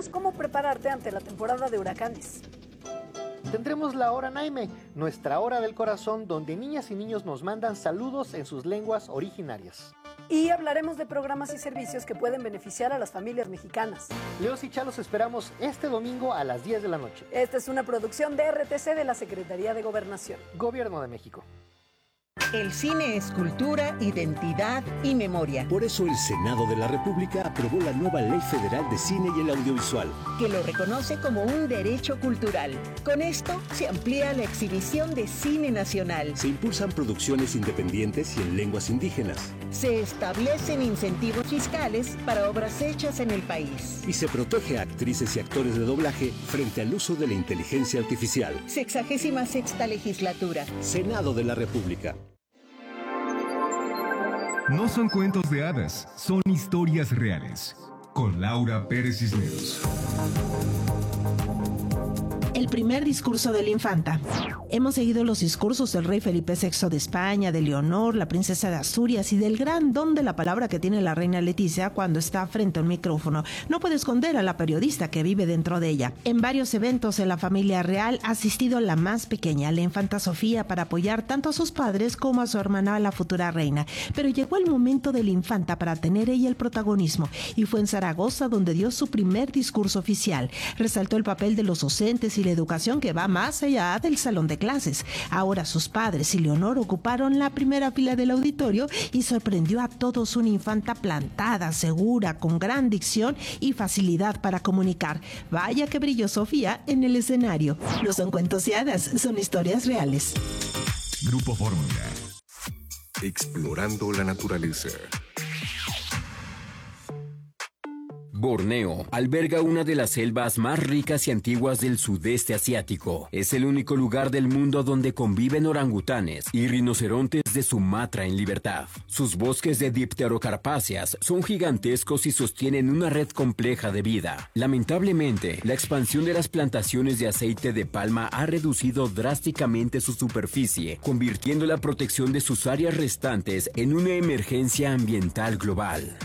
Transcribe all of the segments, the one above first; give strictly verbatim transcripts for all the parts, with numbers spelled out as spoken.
veremos cómo prepararte ante la temporada de huracanes. Tendremos la Hora Naime, nuestra hora del corazón, donde niñas y niños nos mandan saludos en sus lenguas originarias. Y hablaremos de programas y servicios que pueden beneficiar a las familias mexicanas. Leos y Chalos esperamos este domingo a las diez de la noche. Esta es una producción de R T C de la Secretaría de Gobernación. Gobierno de México. El cine es cultura, identidad y memoria. Por eso el Senado de la República aprobó la nueva Ley Federal de Cine y el Audiovisual, que lo reconoce como un derecho cultural. Con esto se amplía la exhibición de cine nacional. Se impulsan producciones independientes y en lenguas indígenas. Se establecen incentivos fiscales para obras hechas en el país. Y se protege a actrices y actores de doblaje frente al uso de la inteligencia artificial. Sexagésima sexta legislatura. Senado de la República. No son cuentos de hadas, son historias reales. Con Laura Pérez Cisneros. El primer discurso de la infanta. Hemos seguido los discursos del rey Felipe sexto de España, de Leonor, la princesa de Asturias y del gran don de la palabra que tiene la reina Leticia cuando está frente a un micrófono. No puede esconder a la periodista que vive dentro de ella. En varios eventos de la familia real ha asistido la más pequeña, la infanta Sofía, para apoyar tanto a sus padres como a su hermana, la futura reina. Pero llegó el momento de la infanta para tener ella el protagonismo, y fue en Zaragoza donde dio su primer discurso oficial. Resaltó el papel de los docentes y la educación que va más allá del salón de clases. Ahora sus padres y Leonor ocuparon la primera fila del auditorio y sorprendió a todos una infanta plantada, segura, con gran dicción y facilidad para comunicar. Vaya que brilló Sofía en el escenario. No son cuentos y hadas, son historias reales. Grupo Fórmula. Explorando la naturaleza. Borneo alberga una de las selvas más ricas y antiguas del sudeste asiático. Es el único lugar del mundo donde conviven orangutanes y rinocerontes de Sumatra en libertad. Sus bosques de dipterocarpáceas son gigantescos y sostienen una red compleja de vida. Lamentablemente, la expansión de las plantaciones de aceite de palma ha reducido drásticamente su superficie, convirtiendo la protección de sus áreas restantes en una emergencia ambiental global.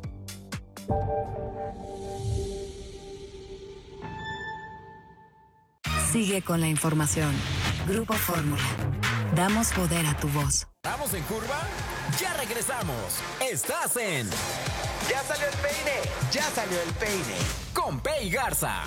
Sigue con la información. Grupo Fórmula. Damos poder a tu voz. ¿Estamos en curva? ¡Ya regresamos! ¡Estás en... ¡Ya salió el peine! ¡Ya salió el peine! Con Pei Garza.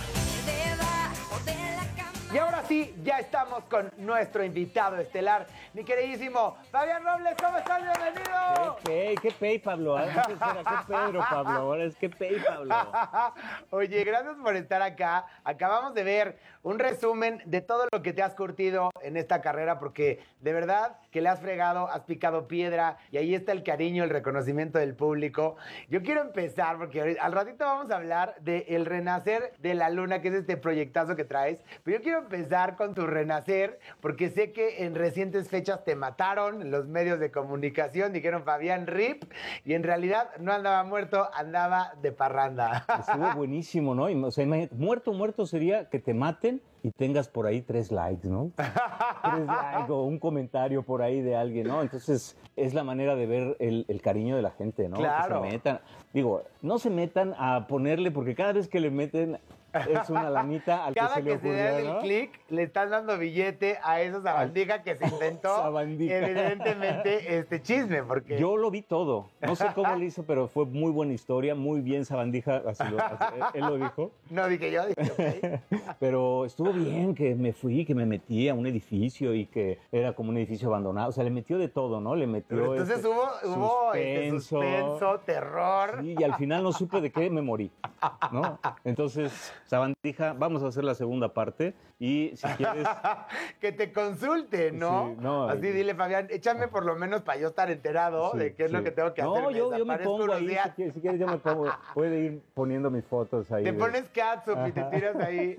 Y ahora sí, ya estamos con nuestro invitado estelar, mi queridísimo Fabián Robles. ¿Cómo estás? ¡Bienvenido! ¡Qué pey, qué pey, Pablo! Antes era qué Pedro, Pablo. Ahora es qué pey, Pablo. Oye, gracias por estar acá. Acabamos de ver un resumen de todo lo que te has curtido en esta carrera, porque de verdad que le has fregado, has picado piedra, y ahí está el cariño, el reconocimiento del público. Yo quiero empezar, porque al ratito vamos a hablar de El Renacer de la Luna, que es este proyectazo que traes, pero yo quiero empezar con tu renacer, porque sé que en recientes fechas te mataron en los medios de comunicación, dijeron Fabián Rip, y en realidad no andaba muerto, andaba de parranda. Estuvo buenísimo, ¿no? O sea, muerto, muerto sería que te maten y tengas por ahí tres likes, ¿no? Tres likes o un comentario por ahí de alguien, ¿no? Entonces, es la manera de ver el, el cariño de la gente, ¿no? Claro. Que se metan, digo, no se metan a ponerle, porque cada vez que le meten es una lanita al Cada que se le que ocurrió, se da el ¿no? clic, le están dando billete a esa sabandija que se inventó. Sabandija. Evidentemente, este chisme, porque... Yo lo vi todo. No sé cómo lo hizo, pero fue muy buena historia, muy bien Sabandija, así lo, así, él lo dijo. No, dije yo, dije, ok. Pero estuvo bien que me fui, que me metí a un edificio y que era como un edificio abandonado. O sea, le metió de todo, ¿no? Le metió... Pero entonces este, hubo, hubo suspenso, este suspenso, terror. Sí, y al final no supe de qué me morí, ¿no? Entonces... Sabandija, vamos a hacer la segunda parte y si quieres... que te consulte, ¿no? Sí, no Así dile, Fabián, échame por lo menos para yo estar enterado sí, de qué es sí. lo que tengo que no, hacer. No, yo, yo me pongo ahí, si quieres, si quieres yo me pongo, puede ir poniendo mis fotos ahí. Te de... pones catsup y te tiras ahí.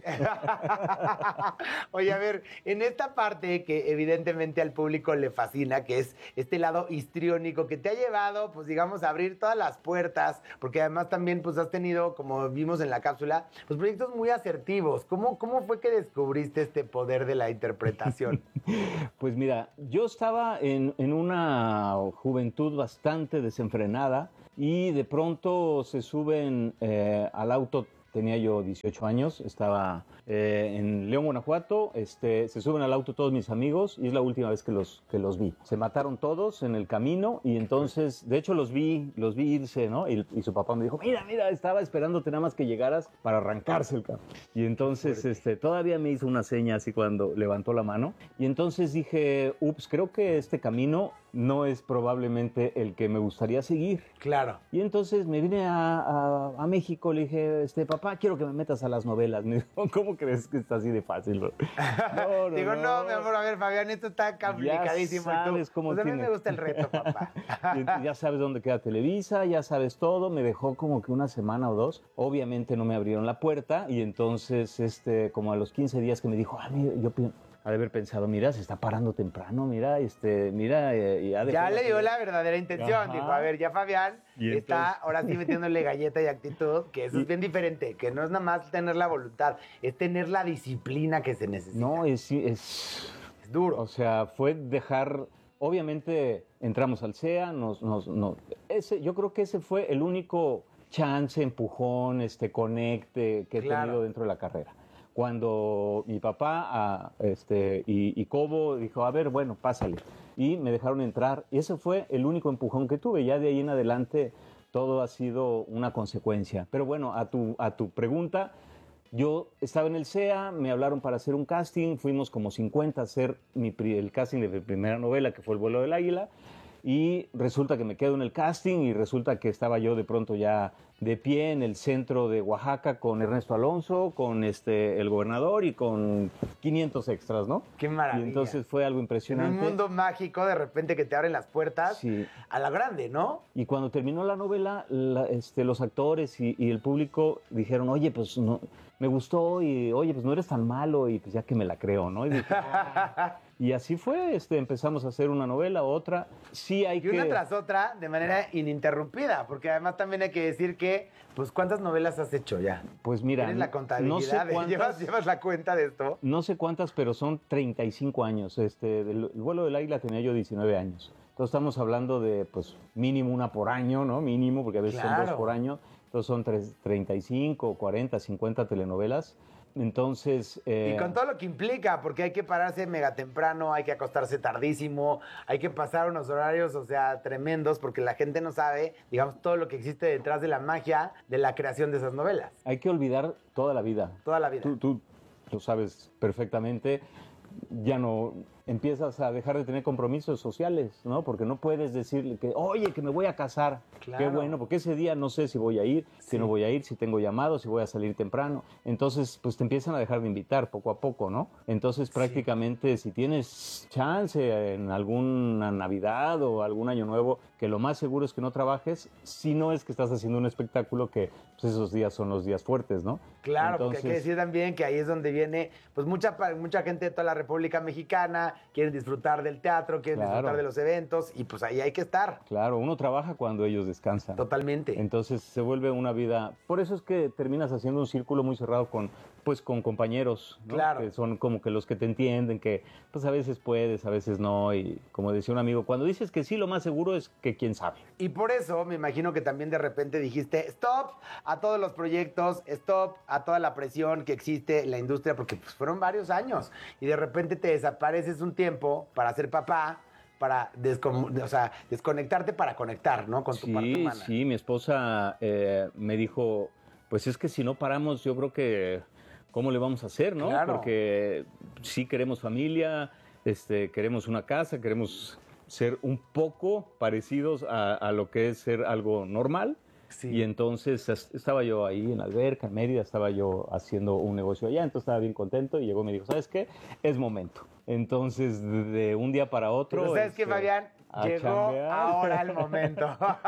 Oye, a ver, en esta parte que evidentemente al público le fascina, que es este lado histriónico que te ha llevado, pues digamos, a abrir todas las puertas, porque además también pues has tenido, como vimos en la cápsula, pues proyectos muy asertivos. ¿Cómo, cómo fue que descubriste este poder de la interpretación? Pues mira, yo estaba en, en una juventud bastante desenfrenada y de pronto se suben eh, al auto tenía yo dieciocho años, estaba eh, en León, Guanajuato, este, se suben al auto todos mis amigos y es la última vez que los, que los vi. Se mataron todos en el camino y entonces, de hecho los vi, los vi irse, ¿no? Y, y su papá me dijo, mira, mira, estaba esperándote nada más que llegaras para arrancarse el carro. Y entonces este, todavía me hizo una seña así cuando levantó la mano y entonces dije, ups, creo que este camino no es probablemente el que me gustaría seguir. Claro. Y entonces me vine a, a, a México, le dije, este, papá, quiero que me metas a las novelas. Me dijo, ¿cómo crees que está así de fácil? No, no, Digo, no, no, mi amor, a ver, Fabián, esto está complicadísimo. Ya sabes cómo pues tiene... a mí me gusta el reto, papá. Ya sabes dónde queda Televisa, ya sabes todo. Me dejó como que una semana o dos. Obviamente no me abrieron la puerta y entonces, este, como a los quince días que me dijo, ah, mira, yo ha de haber pensado, mira, se está parando temprano, mira, este, mira, eh, ya, ya le dio la verdadera intención, Ajá. dijo, a ver, ya Fabián entonces... está ahora sí metiéndole galleta y actitud, que eso y... es bien diferente, que no es nada más tener la voluntad, es tener la disciplina que se necesita. No, es, es, es duro. O sea, fue dejar, obviamente entramos al C E A, nos, nos, nos, ese, yo creo que ese fue el único chance, empujón, este, conecte que he claro. tenido dentro de la carrera. Cuando mi papá a, este, y, y Cobo dijo, a ver, bueno, pásale. Y me dejaron entrar. Y ese fue el único empujón que tuve. Ya de ahí en adelante todo ha sido una consecuencia. Pero bueno, a tu, a tu pregunta, yo estaba en el C E A, me hablaron para hacer un casting. Fuimos como cincuenta a hacer mi, el casting de mi primera novela, que fue El vuelo del águila. Y resulta que me quedo en el casting y resulta que estaba yo de pronto ya de pie en el centro de Oaxaca con Ernesto Alonso, con este, el gobernador y con quinientos extras, ¿no? ¡Qué maravilla! Y entonces fue algo impresionante. En un mundo mágico, de repente que te abren las puertas sí. a la grande, ¿no? Y cuando terminó la novela, la, este, los actores y, y el público dijeron, oye, pues no, me gustó y oye, pues no eres tan malo y pues ya que me la creo, ¿no? Y dije, y así fue, este, empezamos a hacer una novela, otra. Sí hay y que... una tras otra, de manera ininterrumpida, porque además también hay que decir que, pues, ¿cuántas novelas has hecho ya? Pues mira, ¿Tienes la contabilidad? no sé cuántas, ¿Llevas, ¿Llevas la cuenta de esto? No sé cuántas, pero son treinta y cinco años. Este, el, el vuelo del águila tenía yo diecinueve años. Entonces estamos hablando de, pues, mínimo una por año, ¿no? Mínimo, porque a veces claro. son dos por año. Entonces son tres, treinta y cinco, cuarenta, cincuenta telenovelas. Entonces... Eh... Y con todo lo que implica, porque hay que pararse mega temprano, hay que acostarse tardísimo, hay que pasar unos horarios, o sea, tremendos, porque la gente no sabe, digamos, todo lo que existe detrás de la magia de la creación de esas novelas. Hay que olvidar toda la vida. Toda la vida. Tú, tú lo sabes perfectamente. Ya no... empiezas a dejar de tener compromisos sociales, ¿no? Porque no puedes decirle que, oye, que me voy a casar. Claro. Qué bueno, porque ese día no sé si voy a ir, sí. si no voy a ir, si tengo llamados, si voy a salir temprano. Entonces, pues te empiezan a dejar de invitar poco a poco, ¿no? Entonces, prácticamente, sí. si tienes chance en alguna Navidad o algún Año Nuevo, que lo más seguro es que no trabajes, si no es que estás haciendo un espectáculo que pues, esos días son los días fuertes, ¿no? Claro, Entonces, porque hay que decir también que ahí es donde viene, pues, mucha, mucha gente de toda la República Mexicana, quieren disfrutar del teatro, quieren claro. disfrutar de los eventos y pues ahí hay que estar. Claro, uno trabaja cuando ellos descansan. Totalmente. Entonces se vuelve una vida... Por eso es que terminas haciendo un círculo muy cerrado con, pues, con compañeros, ¿no? Claro. Que son como que los que te entienden, que pues a veces puedes, a veces no. Y como decía un amigo, cuando dices que sí, lo más seguro es que quién sabe. Y por eso me imagino que también de repente dijiste stop a todos los proyectos, stop a toda la presión que existe en la industria, porque pues fueron varios años y de repente te desapareces un tiempo para ser papá, para descom- o sea, desconectarte para conectar, ¿no? Con tu sí, parte humana. Sí, mi esposa eh, me dijo, pues es que si no paramos, yo creo que, ¿cómo le vamos a hacer, no? Claro. Porque sí queremos familia, este, queremos una casa, queremos ser un poco parecidos a, a lo que es ser algo normal. Sí. Y entonces estaba yo ahí en Alberca, en Mérida, estaba yo haciendo un negocio allá, entonces estaba bien contento y llegó y me dijo, ¿sabes qué? Es momento. Entonces, de un día para otro... Pero ¿sabes qué, Fabián? Llegó chambear. Ahora el momento.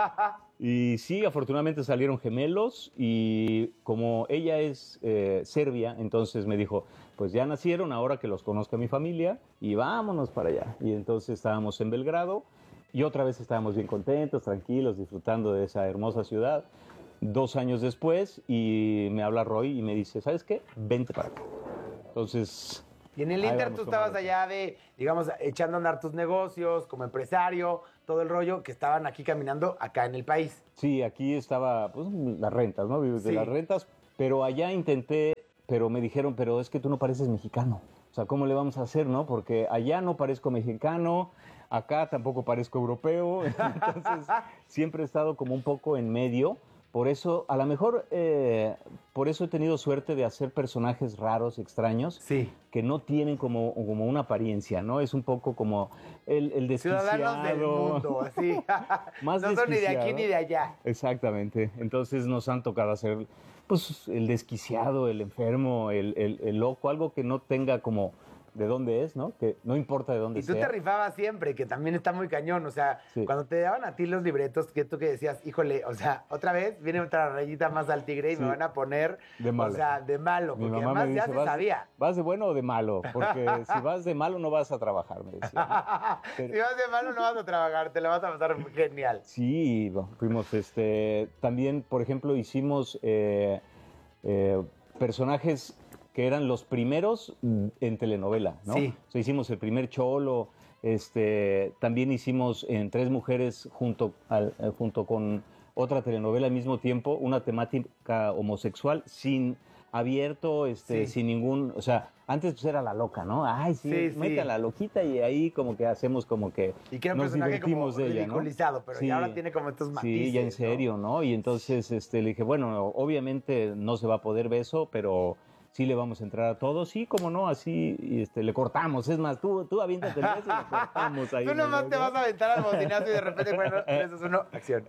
Y sí, afortunadamente salieron gemelos y como ella es eh, serbia, entonces me dijo, pues ya nacieron, ahora que los conozca mi familia y vámonos para allá. Y entonces estábamos en Belgrado. Y otra vez estábamos bien contentos, tranquilos, disfrutando de esa hermosa ciudad. Dos años después, y me habla Roy y me dice, ¿sabes qué? Vente para acá. Entonces... Y en el Inter tú estabas allá de, digamos, echando a andar tus negocios como empresario, todo el rollo, que estaban aquí caminando acá en el país. Sí, aquí estaba, pues, las rentas, ¿no? De sí. las rentas Pero allá intenté, pero me dijeron, pero es que tú no pareces mexicano. O sea, ¿cómo le vamos a hacer, no? Porque allá no parezco mexicano, acá tampoco parezco europeo. Entonces, siempre he estado como un poco en medio. Por eso, a lo mejor, eh, por eso he tenido suerte de hacer personajes raros, extraños, sí. que no tienen como, como una apariencia, ¿no? Es un poco como el, el desquiciado. Ciudadanos del mundo, así. Más no son ni de aquí desquiciado. ni de allá. Exactamente. Entonces nos han tocado hacer, pues, el desquiciado, el enfermo, el, el, el loco, algo que no tenga como de dónde es, ¿no? Que no importa de dónde Y tú sea. te rifabas siempre, que también está muy cañón. O sea, Sí. cuando te daban a ti los libretos, que tú que decías, híjole, o sea, otra vez viene otra rayita más al tigre y Sí. me van a poner, De malo. o sea, de malo. Mi Porque mamá además me ya dice, se ¿vas, sabía. ¿vas de bueno o de malo? Porque si vas de malo no vas a trabajar, me decía. Pero- Si vas de malo no vas a trabajar, te lo vas a pasar genial. Sí, bueno, fuimos, este, también, por ejemplo, hicimos eh, eh, personajes que eran los primeros en telenovela, ¿no? Sí. O sea, hicimos el primer Cholo, este, también hicimos en Tres Mujeres junto, al, eh, junto con otra telenovela al mismo tiempo, una temática homosexual sin abierto, este, Sí. sin ningún, o sea, antes pues era la loca, ¿no? Ay, sí, Sí, sí. mete a la loquita y ahí como que hacemos como que Y que era un nos personaje como divertimos de ella, ¿no? ridiculizado, pero Sí. ya ahora tiene como estos matices. Sí, ya en serio, ¿no? Y entonces este, le dije, bueno, obviamente no se va a poder beso, pero sí le vamos a entrar a todos. Sí, como no, así y este, le cortamos. Es más, tú, tú aviéntate el beso y le cortamos ahí. Tú en el nomás te beso. vas a aventar al bocinazo y de repente, bueno, eso es uno, acción.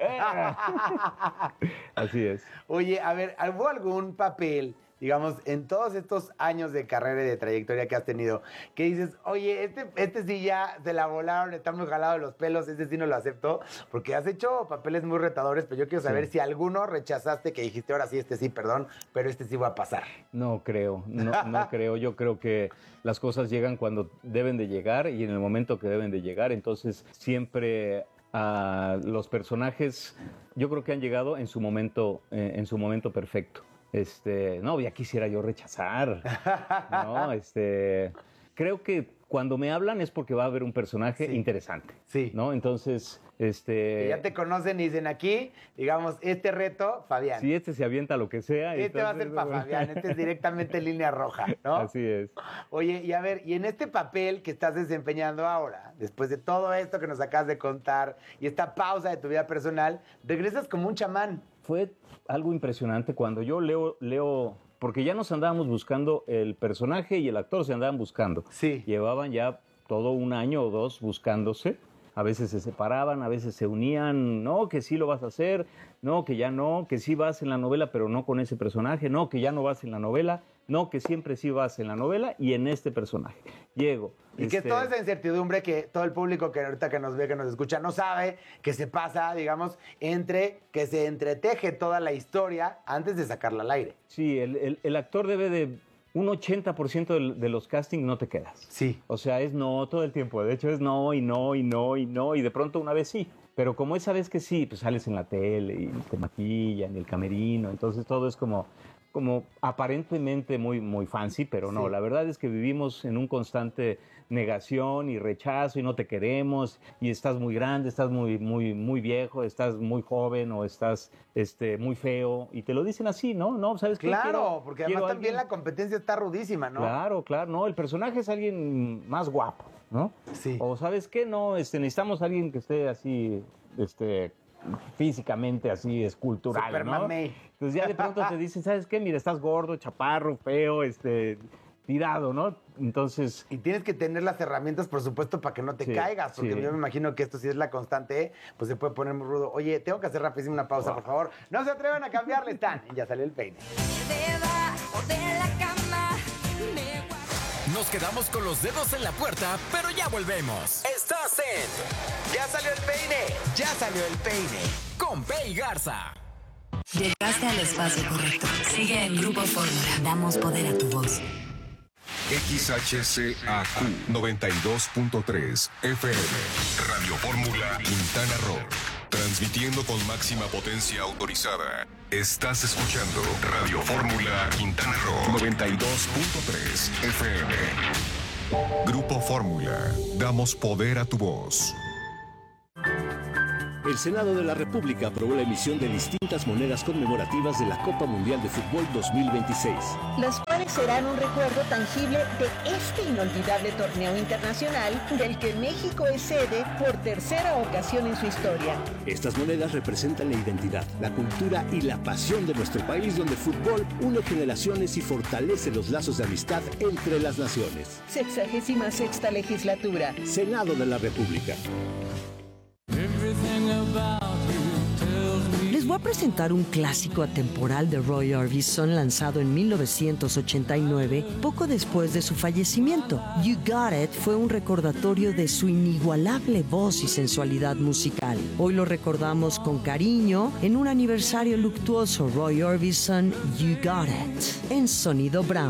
Así es. Oye, a ver, ¿hubo algún papel, digamos, en todos estos años de carrera y de trayectoria que has tenido, que dices, oye, este, este sí ya se la volaron, está muy jalado de los pelos, este sí no lo acepto? Porque has hecho papeles muy retadores, pero yo quiero saber Sí. si alguno rechazaste que dijiste, ahora sí, este sí, perdón, pero este sí va a pasar. No creo, no, no creo. Yo creo que las cosas llegan cuando deben de llegar y en el momento que deben de llegar. Entonces, siempre a los personajes, yo creo que han llegado en su momento, eh, en su momento perfecto. Este, no, ya quisiera yo rechazar. No, este, creo que cuando me hablan es porque va a haber un personaje Sí. interesante. Sí. ¿No? Entonces, Que este, ya te conocen y dicen aquí, digamos, este reto, Fabián. si este se avienta lo que sea. Este va a ser entonces, para Fabián, este es directamente línea roja, ¿no? Así es. Oye, y a ver, y en este papel que estás desempeñando ahora, después de todo esto que nos acabas de contar y esta pausa de tu vida personal, regresas como un chamán. Fue algo impresionante cuando yo leo, leo, porque ya nos andábamos buscando, el personaje y el actor se andaban buscando. Sí. Llevaban ya todo un año o dos buscándose. A veces se separaban, a veces se unían, no, que sí lo vas a hacer, no, que ya no, que sí vas en la novela, pero no con ese personaje, no, que ya no vas en la novela, no, que siempre sí vas en la novela y en este personaje. Llego. Y que este, es toda esa incertidumbre que todo el público que ahorita que nos ve, que nos escucha, no sabe, que se pasa, digamos, entre que se entreteje toda la historia antes de sacarla al aire. Sí, el, el- el actor debe de... Un ochenta por ciento de, de los castings no te quedas. Sí. O sea, es no todo el tiempo. De hecho, es no y no y no y no. Y de pronto una vez sí. Pero como esa vez que sí, pues sales en la tele y te maquillan en el camerino. Entonces todo es como, como aparentemente muy, muy fancy, pero no. Sí. La verdad es que vivimos en un constante negación y rechazo y no te queremos y estás muy grande, estás muy, muy, muy viejo, estás muy joven o estás este, muy feo. Y te lo dicen así, ¿no? No, ¿sabes qué? Claro, Quiero- porque quiero además también alguien- la competencia está rudísima, ¿no? Claro, claro, no, el personaje es alguien más guapo, ¿no? Sí. O ¿sabes qué? No, este, necesitamos a alguien que esté así, este, físicamente así, escultural, Super ¿no? mamey. Entonces ya de pronto te dicen, ¿sabes qué? Mira, estás gordo, chaparro, feo, este, tirado, ¿no? Entonces... Y tienes que tener las herramientas, por supuesto, para que no te Sí, caigas, porque sí. yo me imagino que esto si es la constante, pues se puede poner muy rudo. Oye, tengo que hacer rapidísimo una pausa, por favor. No se atrevan a cambiarle, están. Y ya salió el peine. Nos quedamos con los dedos en la puerta, pero ya volvemos. Estás en Ya salió el peine, ya salió el peine. Con Pei Garza. Llegaste al espacio correcto. Sigue en Grupo Fórmula. Damos poder a tu voz. X H C A Q noventa y dos punto tres F M. Radio Fórmula Quintana Roo. Transmitiendo con máxima potencia autorizada. Estás escuchando Radio Fórmula Quintana Roo noventa y dos punto tres F M. Grupo Fórmula. Damos poder a tu voz. El Senado de la República aprobó la emisión de distintas monedas conmemorativas de la Copa Mundial de Fútbol dos mil veintiséis. Las cuales serán un recuerdo tangible de este inolvidable torneo internacional del que México es sede por tercera ocasión en su historia. Estas monedas representan la identidad, la cultura y la pasión de nuestro país, donde el fútbol une generaciones y fortalece los lazos de amistad entre las naciones. Sexagésima sexta legislatura. Senado de la República. Les voy a presentar un clásico atemporal de Roy Orbison lanzado en mil novecientos ochenta y nueve, poco después de su fallecimiento. You Got It fue un recordatorio de su inigualable voz y sensualidad musical. Hoy lo recordamos con cariño en un aniversario luctuoso. Roy Orbison, You Got It, en Sonido Brown.